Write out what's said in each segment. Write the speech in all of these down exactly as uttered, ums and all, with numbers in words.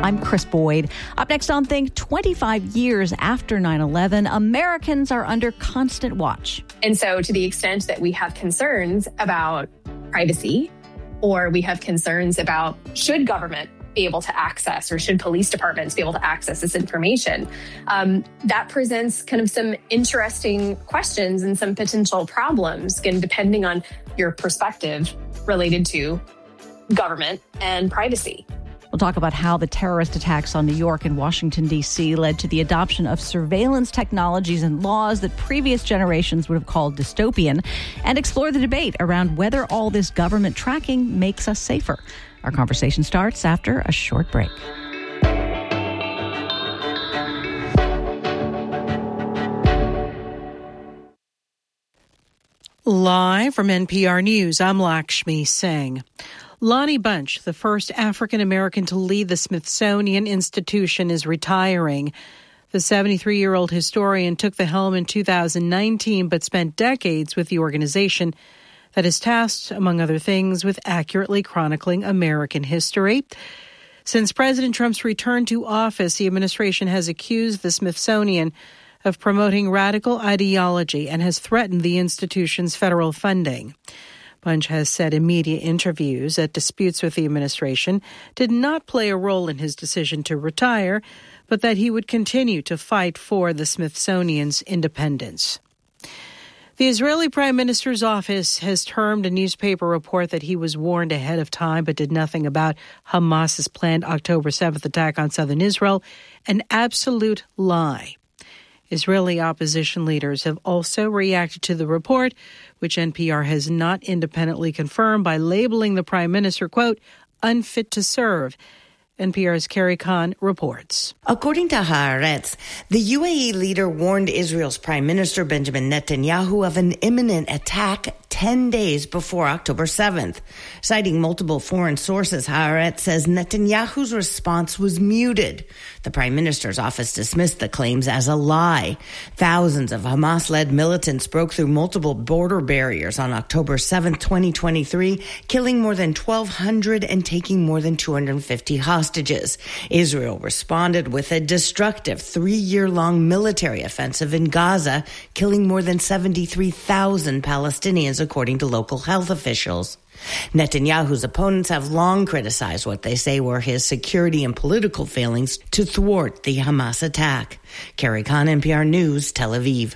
I'm Chris Boyd. Up next on Think, twenty-five years after nine eleven, Americans are under constant watch. And so to the extent that we have concerns about privacy, or we have concerns about should government be able to access, or should police departments be able to access this information, um, that presents kind of some interesting questions and some potential problems, again, depending on your perspective related to government and privacy. We'll talk about how the terrorist attacks on New York and Washington, D C led to the adoption of surveillance technologies and laws that previous generations would have called dystopian, and explore the debate around whether all this government tracking makes us safer. Our conversation starts after a short break. Live from N P R News, I'm Lakshmi Singh. Lonnie Bunch, the first African-American to lead the Smithsonian Institution, is retiring. The seventy-three-year-old historian took the helm in two thousand nineteen, but spent decades with the organization that is tasked, among other things, with accurately chronicling American history. Since President Trump's return to office, the administration has accused the Smithsonian of promoting radical ideology and has threatened the institution's federal funding. Bunch has said in media interviews that disputes with the administration did not play a role in his decision to retire, but that he would continue to fight for the Smithsonian's independence. The Israeli Prime Minister's office has termed a newspaper report that he was warned ahead of time but did nothing about Hamas's planned October seventh attack on southern Israel an absolute lie. Israeli opposition leaders have also reacted to the report, which N P R has not independently confirmed, by labeling the prime minister, quote, unfit to serve. N P R's Carrie Khan reports. According to Haaretz, the U A E leader warned Israel's Prime Minister Benjamin Netanyahu of an imminent attack ten days before October seventh. Citing multiple foreign sources, Haaretz says Netanyahu's response was muted. The Prime Minister's office dismissed the claims as a lie. Thousands of Hamas-led militants broke through multiple border barriers on October seventh, twenty twenty-three, killing more than twelve hundred and taking more than two hundred fifty hostages. Israel responded with a destructive three-year-long military offensive in Gaza, killing more than seventy-three thousand Palestinians, according to local health officials. Netanyahu's opponents have long criticized what they say were his security and political failings to thwart the Hamas attack. Carrie Khan, N P R News, Tel Aviv.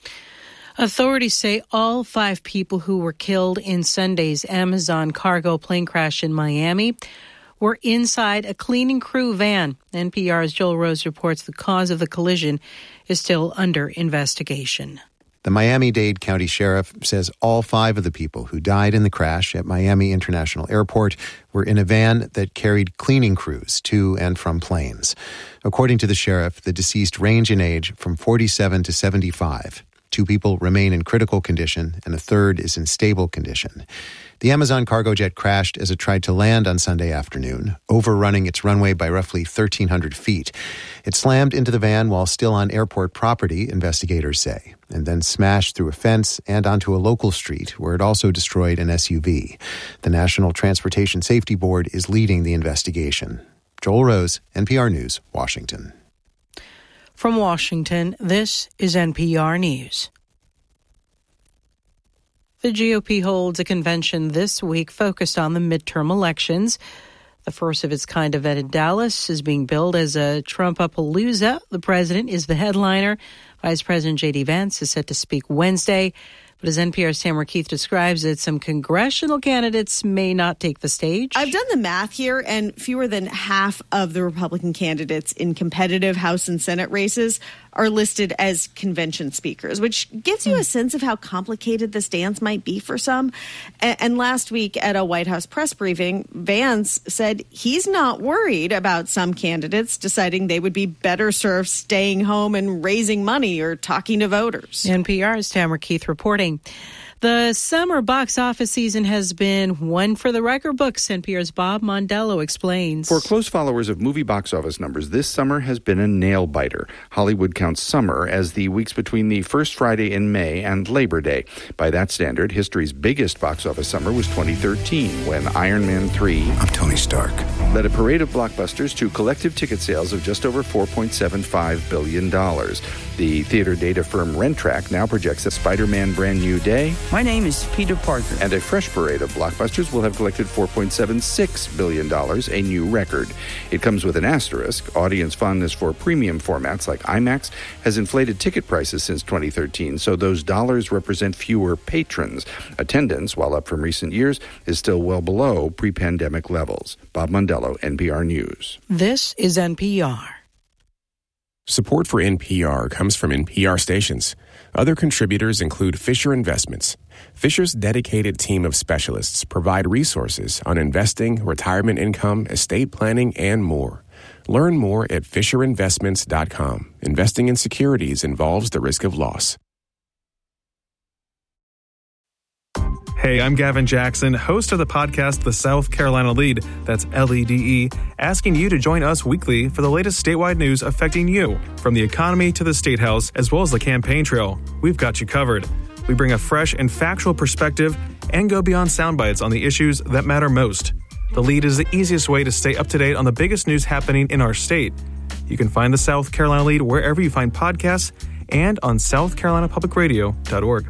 Authorities say all five people who were killed in Sunday's Amazon cargo plane crash in Miami were inside a cleaning crew van. N P R's Joel Rose reports the cause of the collision is still under investigation. The Miami-Dade County Sheriff says all five of the people who died in the crash at Miami International Airport were in a van that carried cleaning crews to and from planes. According to the sheriff, the deceased range in age from forty-seven to seventy-five. Two people remain in critical condition, and a third is in stable condition. The Amazon cargo jet crashed as it tried to land on Sunday afternoon, overrunning its runway by roughly thirteen hundred feet. It slammed into the van while still on airport property, investigators say, and then smashed through a fence and onto a local street where it also destroyed an S U V. The National Transportation Safety Board is leading the investigation. Joel Rose, N P R News, Washington. From Washington, this is N P R News. The G O P holds a convention this week focused on the midterm elections. The first of its kind event in Dallas is being billed as a Trump-a-palooza. The president is the headliner. Vice President J D Vance is set to speak Wednesday. But as N P R's Tamara Keith describes it, some congressional candidates may not take the stage. I've done the math here, and fewer than half of the Republican candidates in competitive House and Senate races are listed as convention speakers, which gives you a sense of how complicated this dance might be for some. And last week at a White House press briefing, Vance said he's not worried about some candidates deciding they would be better served staying home and raising money or talking to voters. N P R's Tamara Keith reporting. The The summer box office season has been one for the record books, N P R's Bob Mondello explains. For close followers of movie box office numbers, this summer has been a nail-biter. Hollywood counts summer as the weeks between the first Friday in May and Labor Day. By that standard, history's biggest box office summer was twenty thirteen, when Iron Man three... I'm Tony Stark. ...led a parade of blockbusters to collective ticket sales of just over four point seven five billion dollars. The theater data firm Rentrack now projects that Spider-Man Brand New Day... My name is Peter Parker. ...and a fresh parade of blockbusters will have collected four point seven six billion dollars, a new record. It comes with an asterisk. Audience fondness for premium formats like IMAX has inflated ticket prices since twenty thirteen, so those dollars represent fewer patrons. Attendance, while up from recent years, is still well below pre-pandemic levels. Bob Mondello, N P R News. This is N P R. Support for N P R comes from N P R stations. Other contributors include Fisher Investments. Fisher's dedicated team of specialists provide resources on investing, retirement income, estate planning, and more. Learn more at fisher investments dot com. Investing in securities involves the risk of loss. Hey, I'm Gavin Jackson, host of the podcast The South Carolina Lead, that's L E D E, asking you to join us weekly for the latest statewide news affecting you, from the economy to the State House, as well as the campaign trail. We've got you covered. We bring a fresh and factual perspective and go beyond sound bites on the issues that matter most. The Lead is the easiest way to stay up to date on the biggest news happening in our state. You can find the South Carolina Lead wherever you find podcasts and on south carolina public radio dot org.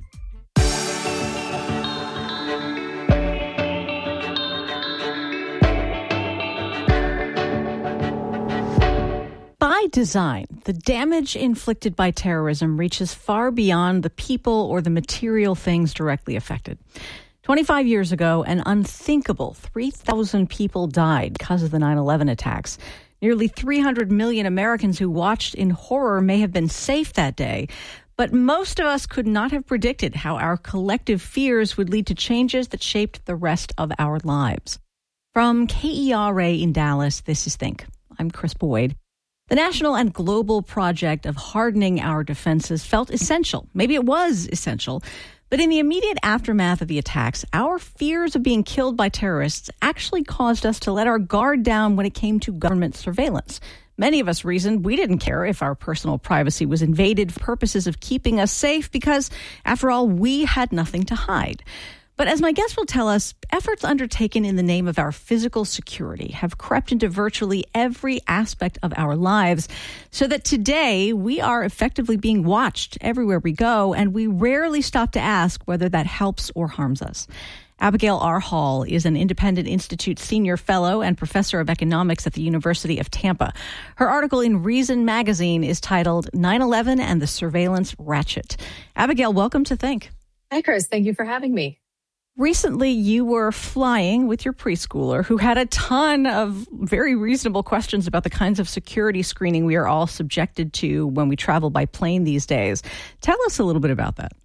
By design, the damage inflicted by terrorism reaches far beyond the people or the material things directly affected. twenty-five years ago, an unthinkable three thousand people died because of the nine eleven attacks. Nearly three hundred million Americans who watched in horror may have been safe that day, but most of us could not have predicted how our collective fears would lead to changes that shaped the rest of our lives. From K E R A in Dallas, this is Think. I'm Chris Boyd. The national and global project of hardening our defenses felt essential. Maybe it was essential. But in the immediate aftermath of the attacks, our fears of being killed by terrorists actually caused us to let our guard down when it came to government surveillance. Many of us reasoned we didn't care if our personal privacy was invaded for purposes of keeping us safe because, after all, we had nothing to hide. But as my guest will tell us, efforts undertaken in the name of our physical security have crept into virtually every aspect of our lives, so that today we are effectively being watched everywhere we go, and we rarely stop to ask whether that helps or harms us. Abigail R. Hall is an Independent Institute Senior Fellow and Professor of Economics at the University of Tampa. Her article in Reason magazine is titled nine eleven and the Surveillance Ratchet. Abigail, welcome to Think. Hi, Chris. Thank you for having me. Recently, you were flying with your preschooler who had a ton of very reasonable questions about the kinds of security screening we are all subjected to when we travel by plane these days. Tell us a little bit about that.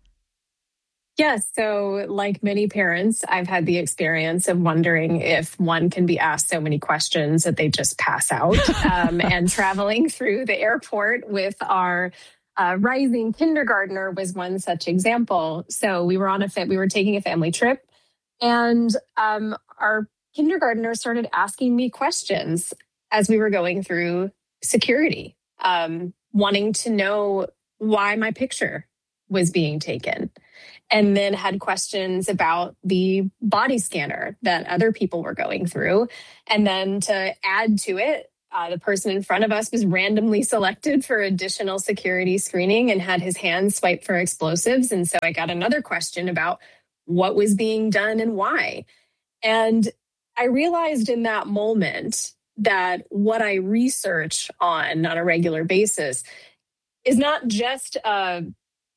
Yes. So like many parents, I've had the experience of wondering if one can be asked so many questions that they just pass out. um, and traveling through the airport with our Uh, rising kindergartner was one such example. So we were on a fit, we were taking a family trip, and um, our kindergartner started asking me questions as we were going through security, um, wanting to know why my picture was being taken, and then had questions about the body scanner that other people were going through. And then to add to it, Uh, the person in front of us was randomly selected for additional security screening and had his hands swiped for explosives. And so I got another question about what was being done and why. And I realized in that moment that what I research on on a regular basis is not just an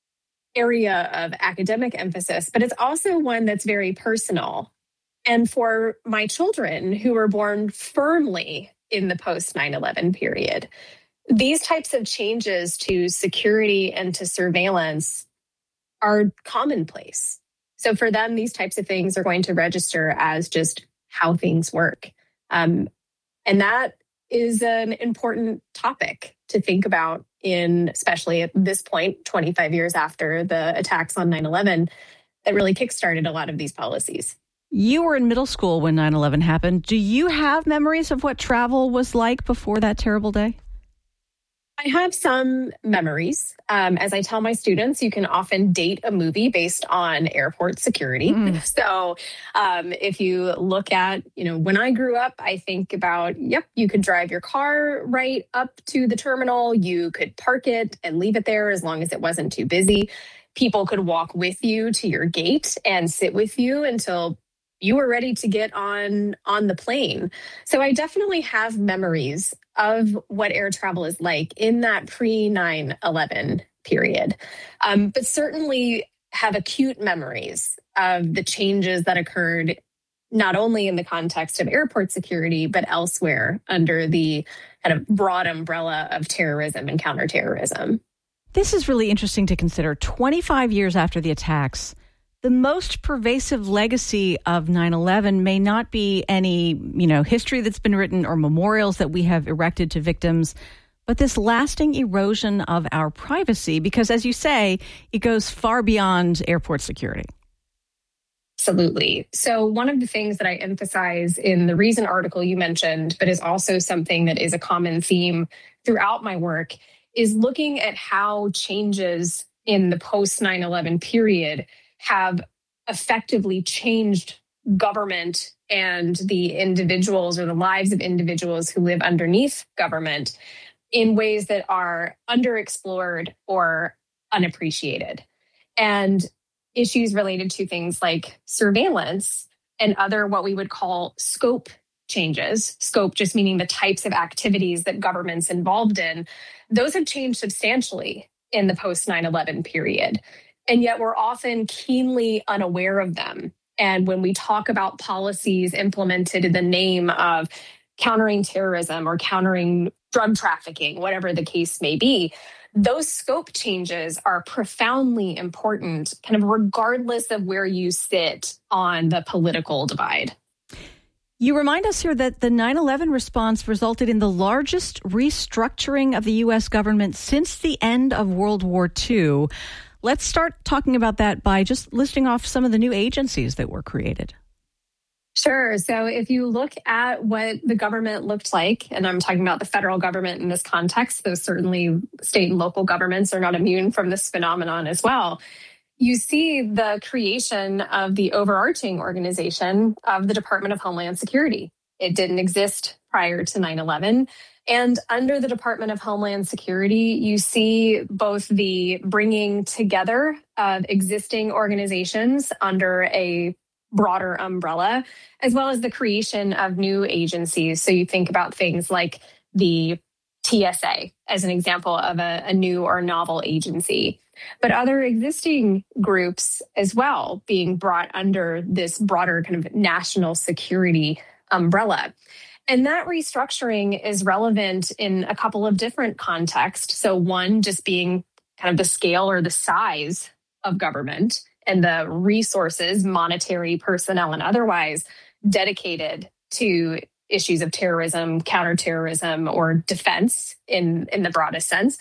area of academic emphasis, but it's also one that's very personal. And for my children who were born firmly in the post nine eleven period, these types of changes to security and to surveillance are commonplace. So for them, these types of things are going to register as just how things work. Um, and that is an important topic to think about in, especially at this point, twenty-five years after the attacks on nine eleven. that really kickstarted a lot of these policies. You were in middle school when nine eleven happened. Do you have memories of what travel was like before that terrible day? I have some memories. Um, as I tell my students, you can often date a movie based on airport security. Mm. So um, if you look at, you know, when I grew up, I think about, yep, you could drive your car right up to the terminal. You could park it and leave it there as long as it wasn't too busy. People could walk with you to your gate and sit with you until you were ready to get on on the plane. So I definitely have memories of what air travel is like in that pre nine eleven period, um, but certainly have acute memories of the changes that occurred not only in the context of airport security, but elsewhere under the kind of broad umbrella of terrorism and counterterrorism. This is really interesting to consider. twenty-five years after the attacks, the most pervasive legacy of nine eleven may not be any, you know, history that's been written or memorials that we have erected to victims, but this lasting erosion of our privacy, because as you say, it goes far beyond airport security. Absolutely. So one of the things that I emphasize in the Reason article you mentioned, but is also something that is a common theme throughout my work, is looking at how changes in the post nine eleven period have effectively changed government and the individuals or the lives of individuals who live underneath government in ways that are underexplored or unappreciated. And issues related to things like surveillance and other what we would call scope changes, scope just meaning the types of activities that government's involved in, those have changed substantially in the post nine eleven period. And yet we're often keenly unaware of them. And when we talk about policies implemented in the name of countering terrorism or countering drug trafficking, whatever the case may be, those scope changes are profoundly important, kind of regardless of where you sit on the political divide. You remind us here that the nine eleven response resulted in the largest restructuring of the U S government since the end of World War Two. Let's start talking about that by just listing off some of the new agencies that were created. Sure. So if you look at what the government looked like, and I'm talking about the federal government in this context, though certainly state and local governments are not immune from this phenomenon as well, you see the creation of the overarching organization of the Department of Homeland Security. It didn't exist prior to nine eleven. And under the Department of Homeland Security, you see both the bringing together of existing organizations under a broader umbrella, as well as the creation of new agencies. So you think about things like the T S A as an example of a, a new or novel agency, but other existing groups as well being brought under this broader kind of national security umbrella. And that restructuring is relevant in a couple of different contexts. So one, just being kind of the scale or the size of government and the resources, monetary, personnel, and otherwise dedicated to issues of terrorism, counterterrorism, or defense in, in the broadest sense,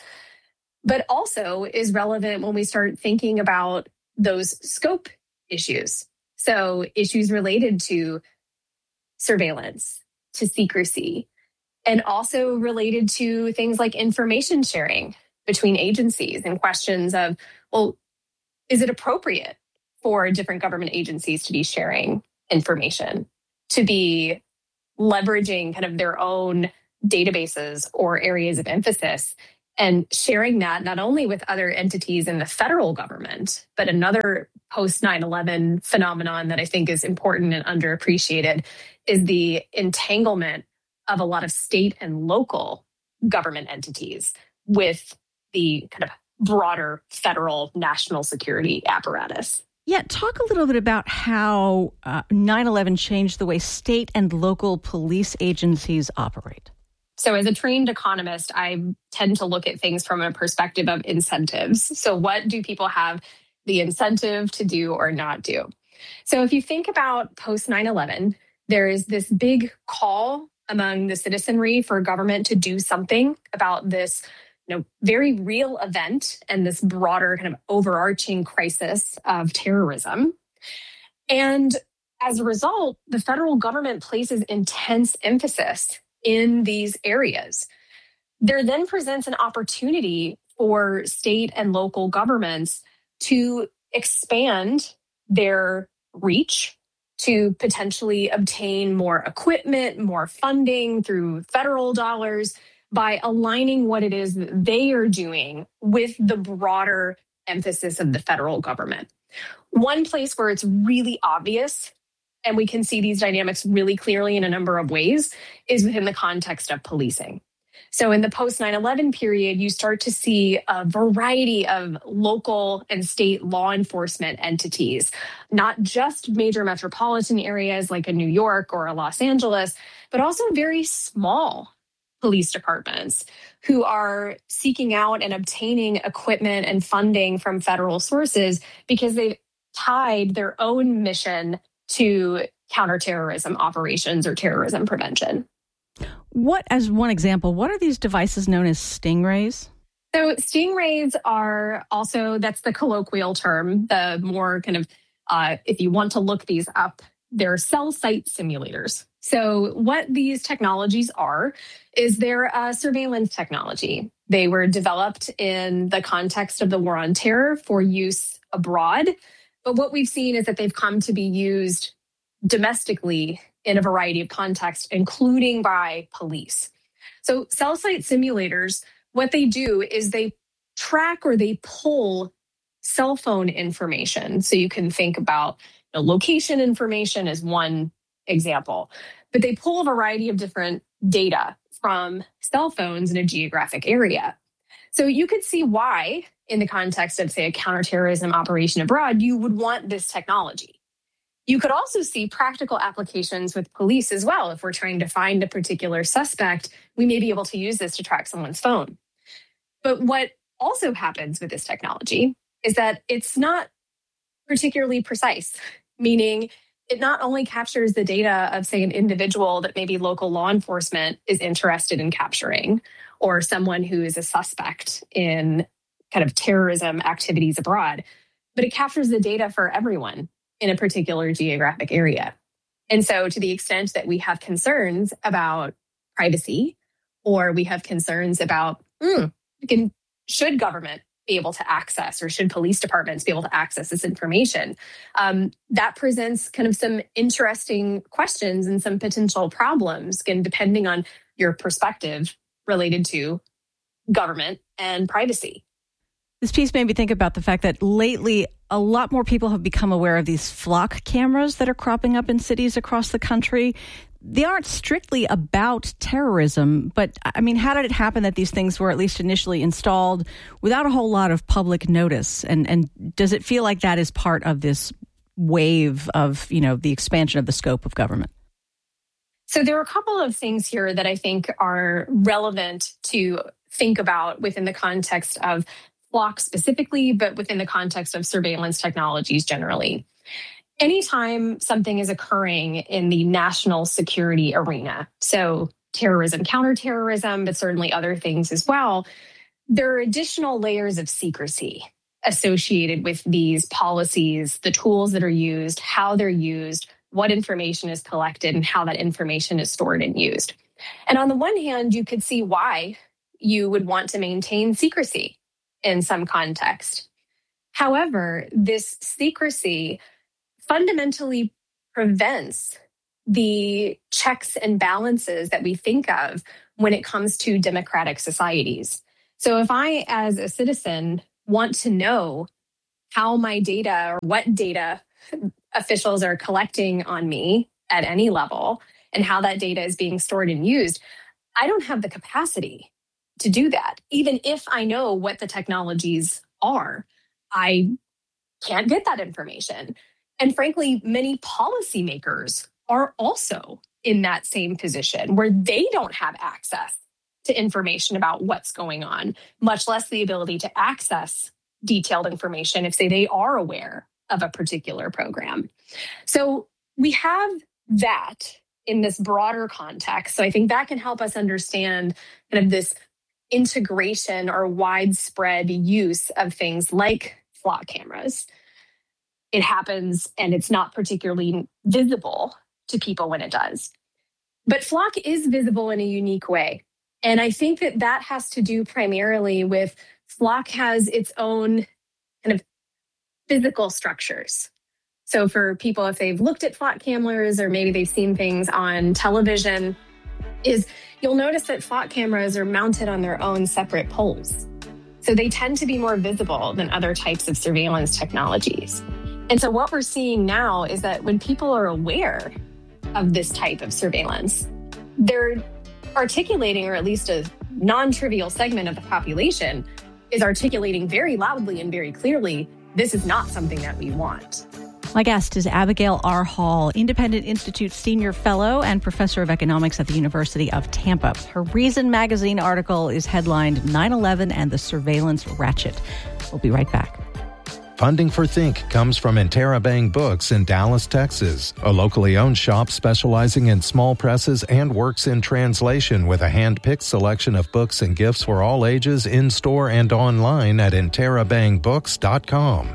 but also is relevant when we start thinking about those scope issues. So issues related to surveillance, to secrecy, and also related to things like information sharing between agencies and questions of, well, is it appropriate for different government agencies to be sharing information, to be leveraging kind of their own databases or areas of emphasis and sharing that not only with other entities in the federal government, but another post nine eleven phenomenon that I think is important and underappreciated is the entanglement of a lot of state and local government entities with the kind of broader federal national security apparatus. Yeah, talk a little bit about how uh, nine eleven changed the way state and local police agencies operate. So as a trained economist, I tend to look at things from a perspective of incentives. So what do people have the incentive to do or not do? So if you think about post nine eleven, there is this big call among the citizenry for government to do something about this you know, very real event and this broader kind of overarching crisis of terrorism. And as a result, the federal government places intense emphasis in these areas. There then presents an opportunity for state and local governments to expand their reach, to potentially obtain more equipment, more funding through federal dollars by aligning what it is that they are doing with the broader emphasis of the federal government. One place where it's really obvious, and we can see these dynamics really clearly in a number of ways, is within the context of policing. So in the post nine eleven period, you start to see a variety of local and state law enforcement entities, not just major metropolitan areas like a New York or a Los Angeles, but also very small police departments who are seeking out and obtaining equipment and funding from federal sources because they've tied their own mission to counterterrorism operations or terrorism prevention. What, as one example, what are these devices known as stingrays? So stingrays are also, that's the colloquial term, the more kind of, uh, if you want to look these up, they're cell site simulators. So what these technologies are is they're a surveillance technology. They were developed in the context of the war on terror for use abroad. But what we've seen is that they've come to be used domestically in a variety of contexts, including by police. So cell site simulators, what they do is they track or they pull cell phone information. So you can think about you know, location information as one example, but they pull a variety of different data from cell phones in a geographic area. So you could see why, in the context of, say, a counterterrorism operation abroad, you would want this technology. You could also see practical applications with police as well. If we're trying to find a particular suspect, we may be able to use this to track someone's phone. But what also happens with this technology is that it's not particularly precise, meaning it not only captures the data of, say, an individual that maybe local law enforcement is interested in capturing, or someone who is a suspect in kind of terrorism activities abroad, but it captures the data for everyone in a particular geographic area. And so to the extent that we have concerns about privacy, or we have concerns about, mm, can, should government be able to access, or should police departments be able to access this information, um, that presents kind of some interesting questions and some potential problems, again, depending on your perspective related to government and privacy. This piece made me think about the fact that lately a lot more people have become aware of these flock cameras that are cropping up in cities across the country. They aren't strictly about terrorism, but I mean, how did it happen that these things were at least initially installed without a whole lot of public notice? And and does it feel like that is part of this wave of, you know, the expansion of the scope of government? So there are a couple of things here that I think are relevant to think about within the context of flock specifically, but within the context of surveillance technologies generally. Anytime something is occurring in the national security arena, so terrorism, counterterrorism, but certainly other things as well, there are additional layers of secrecy associated with these policies, the tools that are used, how they're used, what information is collected, and how that information is stored and used. And on the one hand, you could see why you would want to maintain secrecy in some context. However, this secrecy fundamentally prevents the checks and balances that we think of when it comes to democratic societies. So if I, as a citizen, want to know how my data or what data officials are collecting on me at any level and how that data is being stored and used, I don't have the capacity to do that. Even if I know what the technologies are, I can't get that information. And frankly, many policymakers are also in that same position where they don't have access to information about what's going on, much less the ability to access detailed information if, say, they are aware of a particular program. So we have that in this broader context. So I think that can help us understand kind of this integration or widespread use of things like flock cameras. It happens and it's not particularly visible to people when it does. But flock is visible in a unique way. And I think that that has to do primarily with flock has its own kind of physical structures. So for people, if they've looked at flock cameras or maybe they've seen things on television, is you'll notice that flock cameras are mounted on their own separate poles. So they tend to be more visible than other types of surveillance technologies. And so what we're seeing now is that when people are aware of this type of surveillance, they're articulating, or at least a non-trivial segment of the population is articulating very loudly and very clearly, this is not something that we want. My guest is Abigail R. Hall, Independent Institute Senior Fellow and Professor of Economics at the University of Tampa. Her Reason magazine article is headlined nine eleven and the Surveillance Ratchet. We'll be right back. Funding for Think comes from Interabang Books in Dallas, Texas, a locally owned shop specializing in small presses and works in translation with a hand-picked selection of books and gifts for all ages in-store and online at interabang books dot com.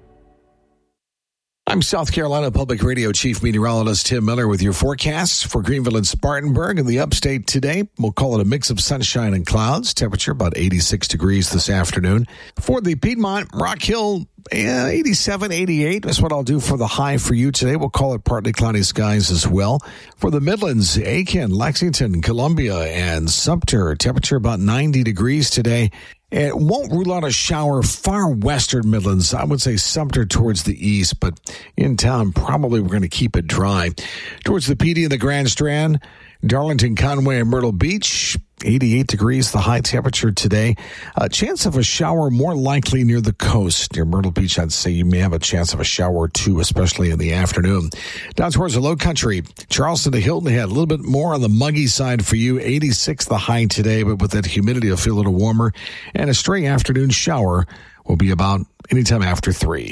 I'm South Carolina Public Radio Chief Meteorologist Tim Miller with your forecasts for Greenville and Spartanburg and the upstate today. We'll call it a mix of sunshine and clouds. Temperature about eighty-six degrees this afternoon. For the Piedmont, Rock Hill, yeah, eighty-seven, eighty-eight. That's what I'll do for the high for you today. We'll call it partly cloudy skies as well. For the Midlands, Aiken, Lexington, Columbia, and Sumter, temperature about ninety degrees today. It won't rule out a shower far western Midlands. I would say Sumter towards the east, but in town, probably we're going to keep it dry. Towards the P D and the Grand Strand, Darlington, Conway, and Myrtle Beach, eighty-eight degrees, the high temperature today. A chance of a shower more likely near the coast. Near Myrtle Beach, I'd say you may have a chance of a shower or two, especially in the afternoon. Down towards the low country, Charleston to Hilton had a little bit more on the muggy side for you. eighty-six the high today, but with that humidity, it'll feel a little warmer. And a stray afternoon shower will be about anytime after three.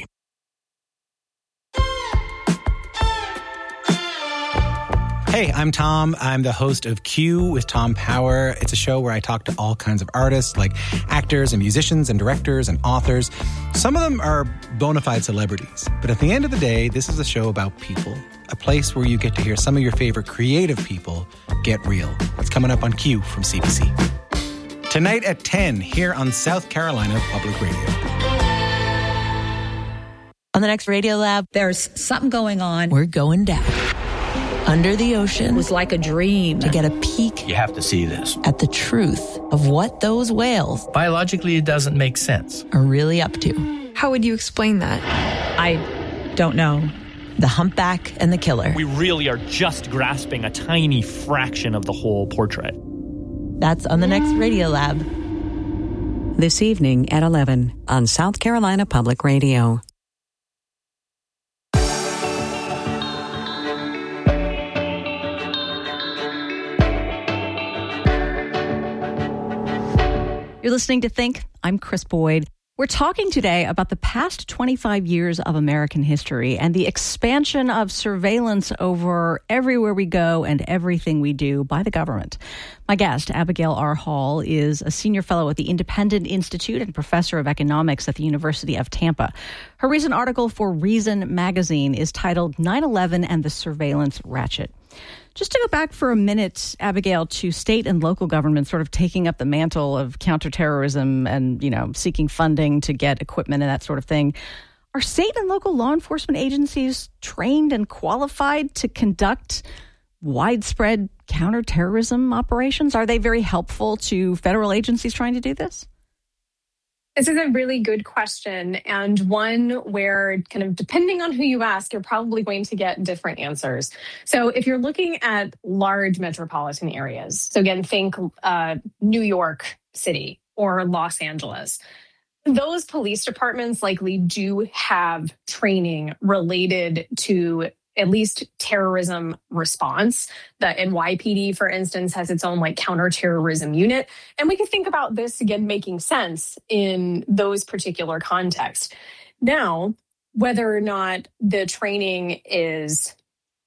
Hey, I'm Tom. I'm the host of Q with Tom Power. It's a show where I talk to all kinds of artists, like actors and musicians and directors and authors. Some of them are bona fide celebrities. But at the end of the day, this is a show about people, a place where you get to hear some of your favorite creative people get real. It's coming up on Q from C B C. Tonight at ten, here on South Carolina Public Radio. On the next Radio Lab, there's something going on. We're going down. Under the ocean. It was like a dream to get a peek. You have to see this. At the truth of what those whales. Biologically, it doesn't make sense. Are really up to. How would you explain that? I don't know. The humpback and the killer. We really are just grasping a tiny fraction of the whole portrait. That's on the next Radio Lab. This evening at eleven on South Carolina Public Radio. You're listening to Think. I'm Chris Boyd. We're talking today about the past twenty-five years of American history and the expansion of surveillance over everywhere we go and everything we do by the government. My guest, Abigail R. Hall, is a senior fellow at the Independent Institute and professor of economics at the University of Tampa. Her recent article for Reason magazine is titled nine eleven and the Surveillance Ratchet. Just to go back for a minute, Abigail, to state and local governments sort of taking up the mantle of counterterrorism and, you know, seeking funding to get equipment and that sort of thing. Are state and local law enforcement agencies trained and qualified to conduct widespread counterterrorism operations? Are they very helpful to federal agencies trying to do this? This is a really good question, and one where, kind of depending on who you ask, you're probably going to get different answers. So if you're looking at large metropolitan areas, so again, think uh, New York City or Los Angeles, those police departments likely do have training related to at least terrorism response. The N Y P D, for instance, has its own like counterterrorism unit. And we could think about this again making sense in those particular contexts. Now, whether or not the training is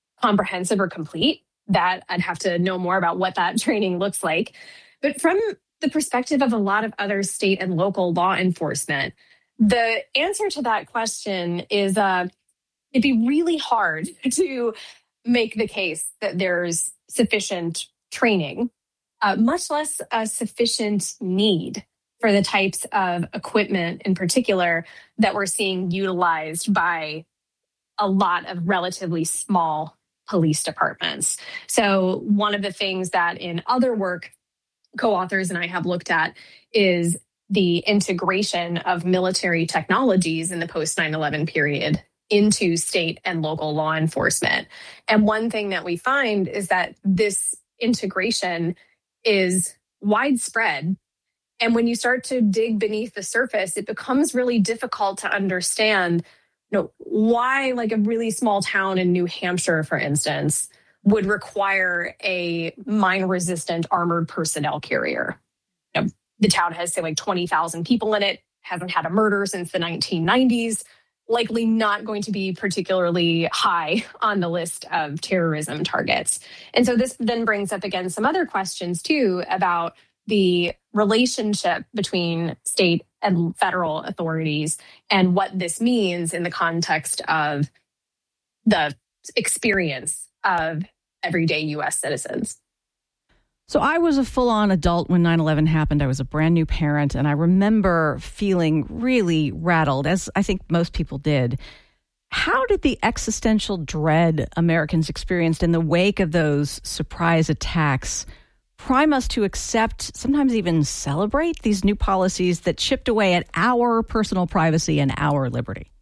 comprehensive or complete, that I'd have to know more about what that training looks like. But from the perspective of a lot of other state and local law enforcement, the answer to that question is uh, it'd be really hard to make the case that there's sufficient training, uh, much less a sufficient need for the types of equipment in particular that we're seeing utilized by a lot of relatively small police departments. So one of the things that in other work co-authors and I have looked at is the integration of military technologies in the post nine eleven period into state and local law enforcement. And one thing that we find is that this integration is widespread. And when you start to dig beneath the surface, it becomes really difficult to understand, you know, why like a really small town in New Hampshire, for instance, would require a mine-resistant armored personnel carrier. You know, the town has, say, like twenty thousand people in it, hasn't had a murder since the nineteen nineties, likely not going to be particularly high on the list of terrorism targets. And so this then brings up, again, some other questions, too, about the relationship between state and federal authorities and what this means in the context of the experience of everyday U S citizens. So I was a full-on adult when nine eleven happened. I was a brand new parent, and I remember feeling really rattled, as I think most people did. How did the existential dread Americans experienced in the wake of those surprise attacks prime us to accept, sometimes even celebrate, these new policies that chipped away at our personal privacy and our liberty?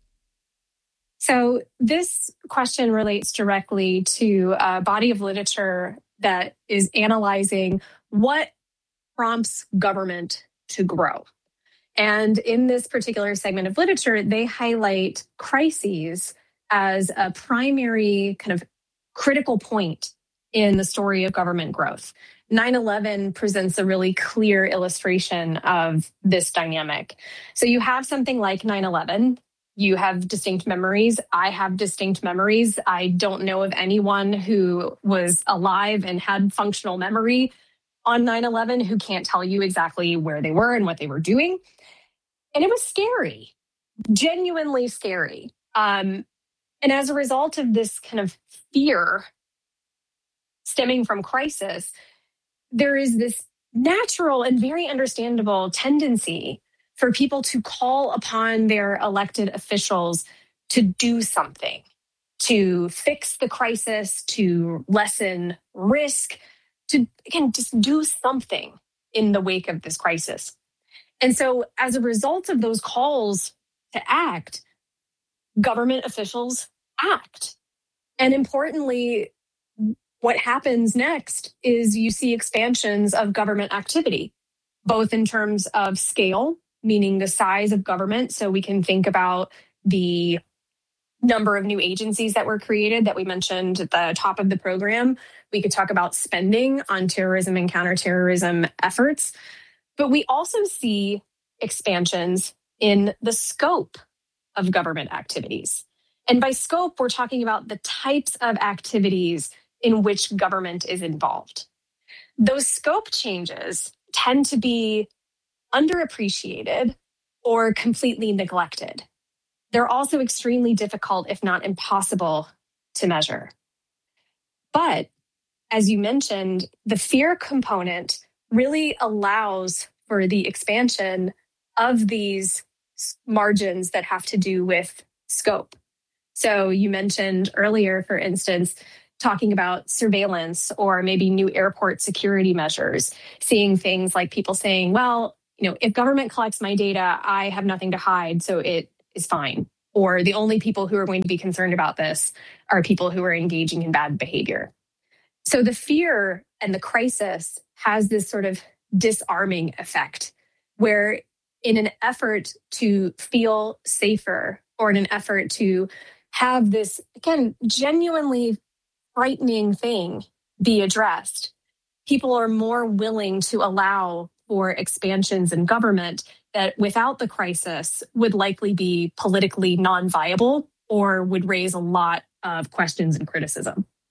So this question relates directly to a body of literature that is analyzing what prompts government to grow. And in this particular segment of literature, they highlight crises as a primary kind of critical point in the story of government growth. nine eleven presents a really clear illustration of this dynamic. So you have something like nine eleven. You have distinct memories. I have distinct memories. I don't know of anyone who was alive and had functional memory on nine eleven who can't tell you exactly where they were and what they were doing. And it was scary, genuinely scary. Um, and as a result of this kind of fear stemming from crisis, there is this natural and very understandable tendency for people to call upon their elected officials to do something, to fix the crisis, to lessen risk, to, again, just do something in the wake of this crisis. And so as a result of those calls to act, government officials act. And importantly, what happens next is you see expansions of government activity, both in terms of scale, meaning the size of government. So we can think about the number of new agencies that were created that we mentioned at the top of the program. We could talk about spending on terrorism and counterterrorism efforts. But we also see expansions in the scope of government activities. And by scope, we're talking about the types of activities in which government is involved. Those scope changes tend to be underappreciated or completely neglected. They're also extremely difficult, if not impossible, to measure. But as you mentioned, the fear component really allows for the expansion of these margins that have to do with scope. So you mentioned earlier, for instance, talking about surveillance or maybe new airport security measures, seeing things like people saying, well, you know, if government collects my data, I have nothing to hide, so it is fine. Or the only people who are going to be concerned about this are people who are engaging in bad behavior. So the fear and the crisis has this sort of disarming effect where in an effort to feel safer or in an effort to have this, again, genuinely frightening thing be addressed, people are more willing to allow for expansions in government that without the crisis would likely be politically non-viable or would raise a lot of questions and criticism.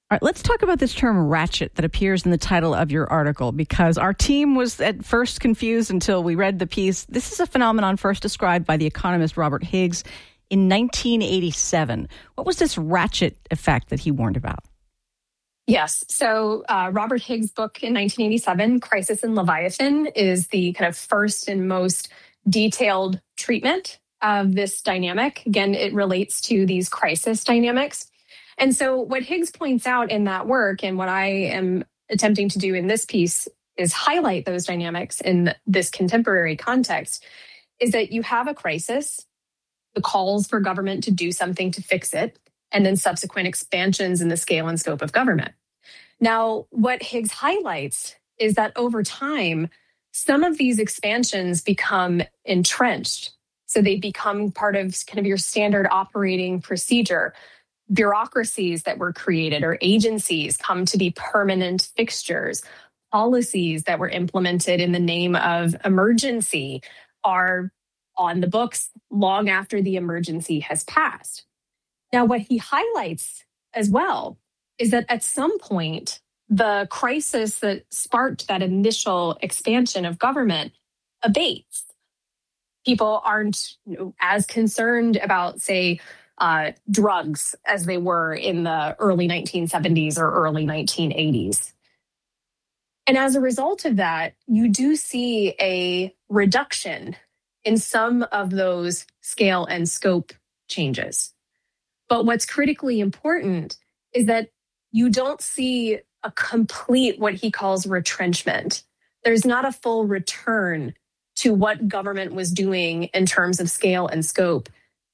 All right, let's talk about this term ratchet that appears in the title of your article, because our team was at first confused until we read the piece. This is a phenomenon first described by the economist Robert Higgs in nineteen eighty-seven. What was this ratchet effect that he warned about? Yes. So uh, Robert Higgs' book in nineteen eighty-seven, Crisis in Leviathan, is the kind of first and most detailed treatment of this dynamic. Again, it relates to these crisis dynamics. And so what Higgs points out in that work, and what I am attempting to do in this piece, is highlight those dynamics in this contemporary context, is that you have a crisis, the calls for government to do something to fix it, and then subsequent expansions in the scale and scope of government. Now, what Higgs highlights is that over time, some of these expansions become entrenched. So they become part of kind of your standard operating procedure. Bureaucracies that were created or agencies come to be permanent fixtures. Policies that were implemented in the name of emergency are on the books long after the emergency has passed. Now, what he highlights as well is that at some point, the crisis that sparked that initial expansion of government abates. People aren't, you know, as concerned about, say, uh, drugs as they were in the early nineteen seventies or early nineteen eighties. And as a result of that, you do see a reduction in some of those scale and scope changes. But what's critically important is that you don't see a complete, what he calls retrenchment. There's not a full return to what government was doing in terms of scale and scope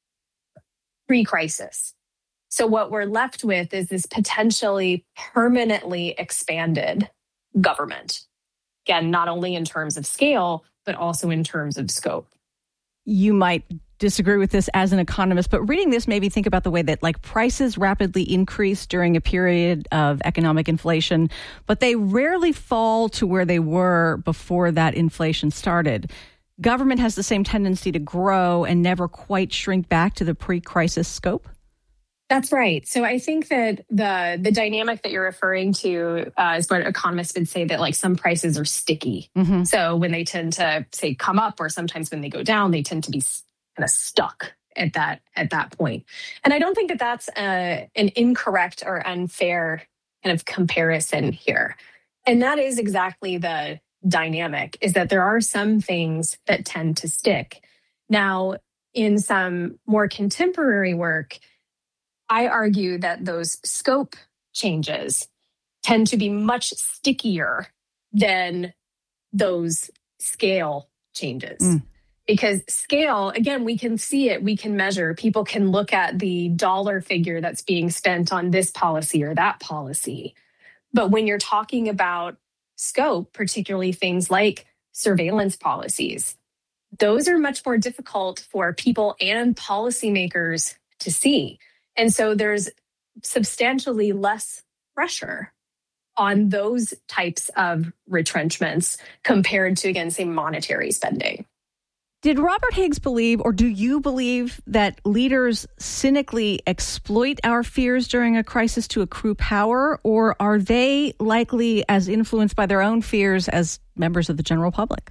pre-crisis. So what we're left with is this potentially permanently expanded government. Again, not only in terms of scale, but also in terms of scope. You might disagree with this as an economist, but reading this made me think about the way that like prices rapidly increase during a period of economic inflation, but they rarely fall to where they were before that inflation started. Government has the same tendency to grow and never quite shrink back to the pre-crisis scope? That's right. So I think that the the dynamic that you're referring to uh, is what economists would say, that like some prices are sticky. Mm-hmm. So when they tend to say come up, or sometimes when they go down, they tend to be kind of stuck at that at that point. And I don't think that that's a, an incorrect or unfair kind of comparison here. And that is exactly the dynamic, is that there are some things that tend to stick. Now, in some more contemporary work, I argue that those scope changes tend to be much stickier than those scale changes. Mm. Because scale, again, we can see it, we can measure. People can look at the dollar figure that's being spent on this policy or that policy. But when you're talking about scope, particularly things like surveillance policies, those are much more difficult for people and policymakers to see. And so there's substantially less pressure on those types of retrenchments compared to, again, say, monetary spending. Did Robert Higgs believe, or do you believe, that leaders cynically exploit our fears during a crisis to accrue power, or are they likely as influenced by their own fears as members of the general public?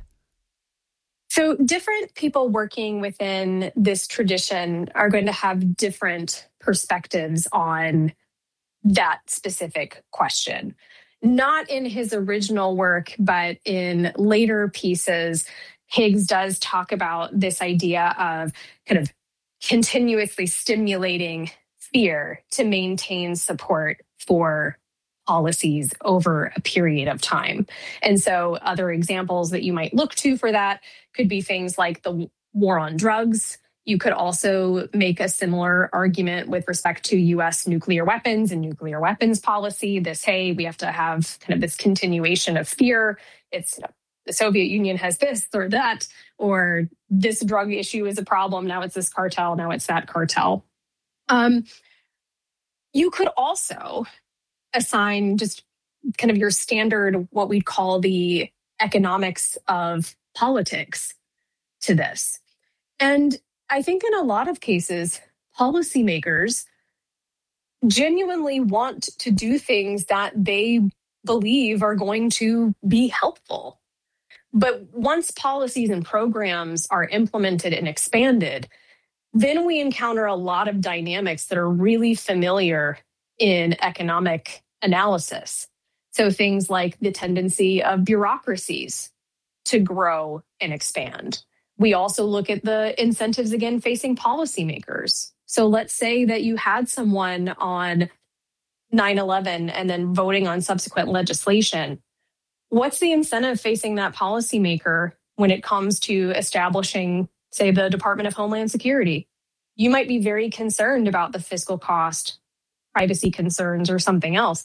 So different people working within this tradition are going to have different perspectives on that specific question. Not in his original work, but in later pieces, Higgs does talk about this idea of kind of continuously stimulating fear to maintain support for policies over a period of time. And so other examples that you might look to for that could be things like the war on drugs. You could also make a similar argument with respect to U S nuclear weapons and nuclear weapons policy. This, hey, we have to have kind of this continuation of fear. It's, you know, the Soviet Union has this or that, or this drug issue is a problem. Now it's this cartel. Now it's that cartel. Um, you could also assign just kind of your standard, what we'd call the economics of politics to this. And I think in a lot of cases, policymakers genuinely want to do things that they believe are going to be helpful. But once policies and programs are implemented and expanded, then we encounter a lot of dynamics that are really familiar in economic analysis. So things like the tendency of bureaucracies to grow and expand. We also look at the incentives, again, facing policymakers. So let's say that you had someone on nine eleven and then voting on subsequent legislation. What's the incentive facing that policymaker when it comes to establishing, say, the Department of Homeland Security? You might be very concerned about the fiscal cost, privacy concerns, or something else.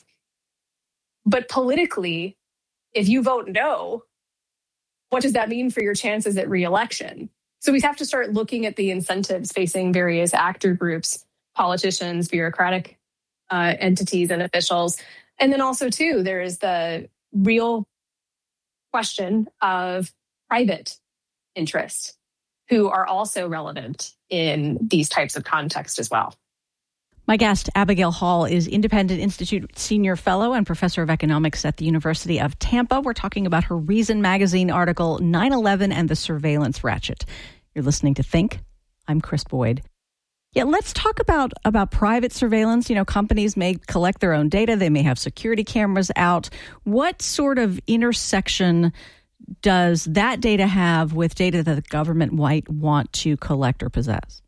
But politically, if you vote no, what does that mean for your chances at re-election? So we have to start looking at the incentives facing various actor groups, politicians, bureaucratic uh, entities, and officials. And then also, too, there is the real question of private interests who are also relevant in these types of contexts as well. My guest, Abigail Hall, is Independent Institute Senior Fellow and Professor of Economics at the University of Tampa. We're talking about her Reason Magazine article, nine eleven and the Surveillance Ratchet. You're listening to Think. I'm Chris Boyd. Yeah, let's talk about, about private surveillance. You know, companies may collect their own data. They may have security cameras out. What sort of intersection does that data have with data that the government might want to collect or possess?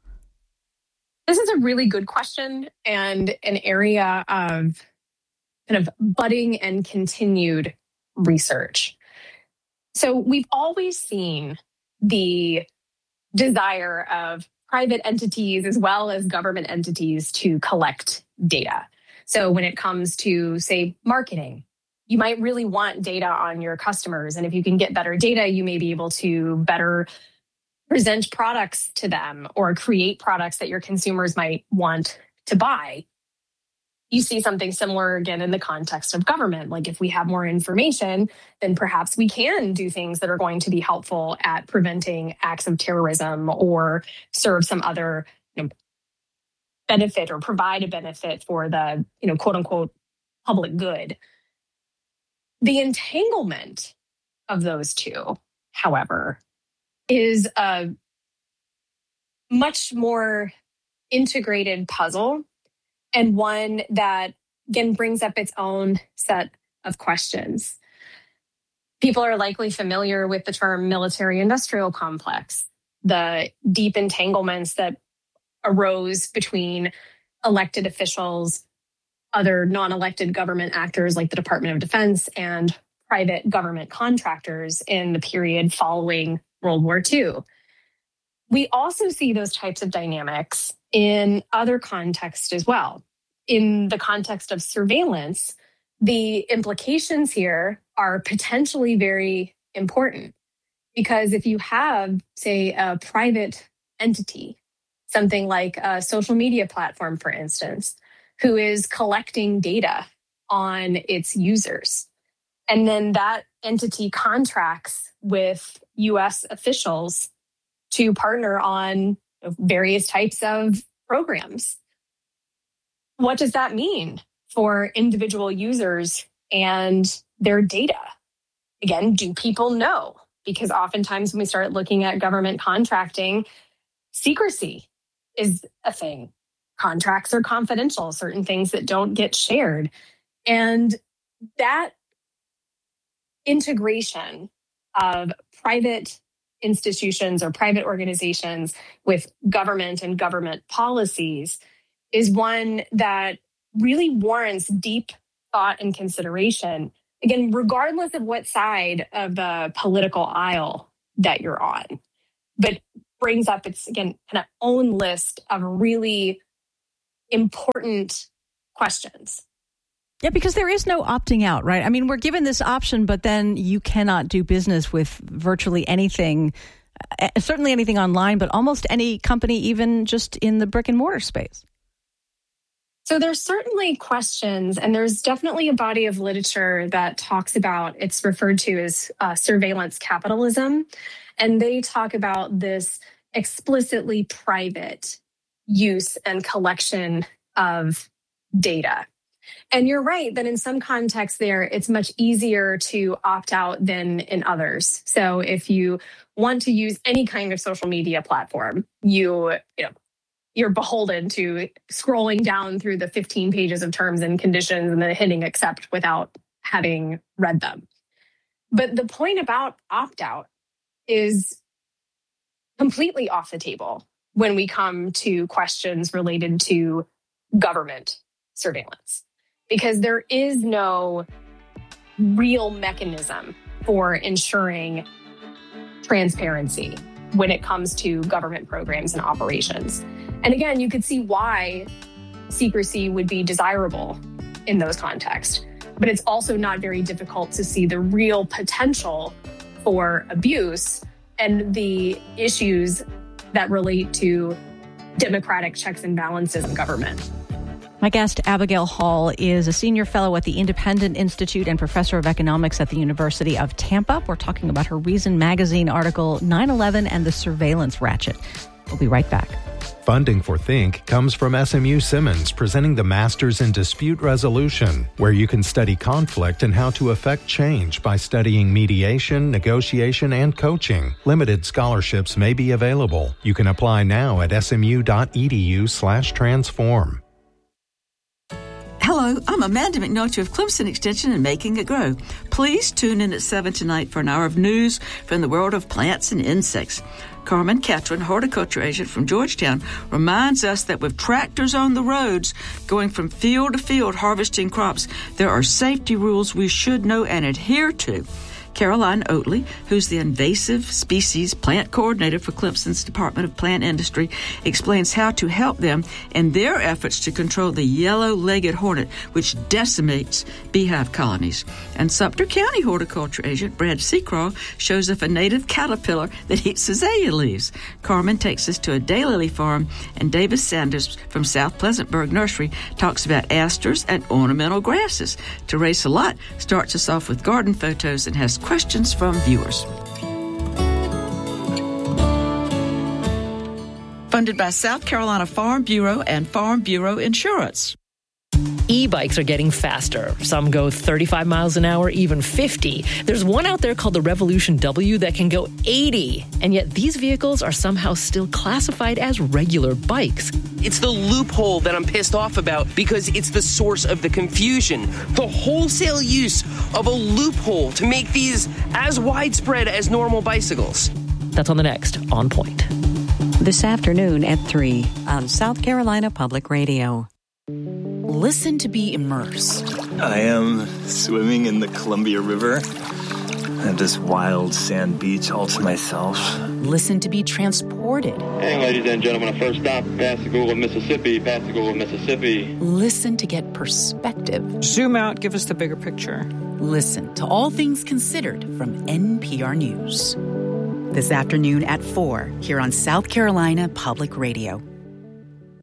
This is a really good question and an area of kind of budding and continued research. So we've always seen the desire of private entities as well as government entities to collect data. So when it comes to, say, marketing, you might really want data on your customers. And if you can get better data, you may be able to better present products to them or create products that your consumers might want to buy. You see something similar again in the context of government. Like if we have more information, then perhaps we can do things that are going to be helpful at preventing acts of terrorism or serve some other, you know, benefit or provide a benefit for the, you know, quote unquote, public good. The entanglement of those two, however, is a much more integrated puzzle and one that, again, brings up its own set of questions. People are likely familiar with the term military-industrial complex, the deep entanglements that arose between elected officials, other non-elected government actors like the Department of Defense, and private government contractors in the period following World War Two. We also see those types of dynamics in other contexts as well. In the context of surveillance, the implications here are potentially very important because if you have, say, a private entity, something like a social media platform, for instance, who is collecting data on its users, and then that entity contracts with U S officials to partner on various types of programs. What does that mean for individual users and their data? Again, do people know? Because oftentimes when we start looking at government contracting, secrecy is a thing. Contracts are confidential, certain things that don't get shared. And that integration of private institutions or private organizations with government and government policies is one that really warrants deep thought and consideration, again, regardless of what side of the political aisle that you're on, but brings up its, again, kind of own list of really important questions. Yeah, because there is no opting out, right? I mean, we're given this option, but then you cannot do business with virtually anything, uh, certainly anything online, but almost any company, even just in the brick and mortar space. So there's certainly questions, and there's definitely a body of literature that talks about, it's referred to as uh, surveillance capitalism. And they talk about this explicitly private use and collection of data. And you're right that in some contexts there, it's much easier to opt out than in others. So if you want to use any kind of social media platform, you, you know, you're beholden to scrolling down through the fifteen pages of terms and conditions and then hitting accept without having read them. But the point about opt-out is completely off the table when we come to questions related to government surveillance, because there is no real mechanism for ensuring transparency when it comes to government programs and operations. And again, you could see why secrecy would be desirable in those contexts, but it's also not very difficult to see the real potential for abuse and the issues that relate to democratic checks and balances in government. My guest, Abigail Hall, is a senior fellow at the Independent Institute and professor of economics at the University of Tampa. We're talking about her Reason magazine article, nine eleven and the Surveillance Ratchet. We'll be right back. Funding for Think comes from S M U Simmons, presenting the Masters in Dispute Resolution, where you can study conflict and how to affect change by studying mediation, negotiation, and coaching. Limited scholarships may be available. You can apply now at smu.edu slash transform. Hello, I'm Amanda McNulty of Clemson Extension and Making It Grow. Please tune in at seven tonight for an hour of news from the world of plants and insects. Carmen Catron, horticulture agent from Georgetown, reminds us that with tractors on the roads going from field to field harvesting crops, there are safety rules we should know and adhere to. Caroline Oatley, who's the invasive species plant coordinator for Clemson's Department of Plant Industry, explains how to help them in their efforts to control the yellow-legged hornet, which decimates beehive colonies. And Sumter County horticulture agent Brad Seacraw shows us a native caterpillar that eats azalea leaves. Carmen takes us to a daylily farm, and Davis Sanders from South Pleasantburg Nursery talks about asters and ornamental grasses. Teresa Lott starts us off with garden photos and has questions from viewers. Funded by South Carolina Farm Bureau and Farm Bureau Insurance. E-bikes are getting faster. Some go thirty-five miles an hour, even fifty. There's one out there called the Revolution W that can go eighty. And yet these vehicles are somehow still classified as regular bikes. It's the loophole that I'm pissed off about because it's the source of the confusion. The wholesale use of a loophole to make these as widespread as normal bicycles. That's on the next On Point. This afternoon at three on South Carolina Public Radio. Listen to be immersed. I am swimming in the Columbia River at this wild sand beach all to myself. Listen to be transported. Hey, ladies and gentlemen, a first stop, Pascagoula, Mississippi, Pascagoula, Mississippi. Listen to get perspective. Zoom out, give us the bigger picture. Listen to All Things Considered from N P R News. This afternoon at four, here on South Carolina Public Radio.